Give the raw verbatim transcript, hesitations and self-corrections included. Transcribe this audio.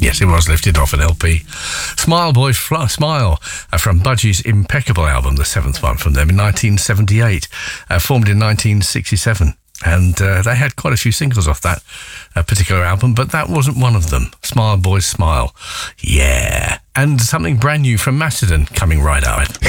Yes, it was lifted off an L P. Smile Boys Fly, Smile uh, from Budgie's impeccable album, the seventh one from them in nineteen seventy-eight, uh, formed in nineteen sixty-seven. And uh, they had quite a few singles off that uh, particular album, but that wasn't one of them. Smile Boys Smile. Yeah. And something brand new from Mastodon coming right out.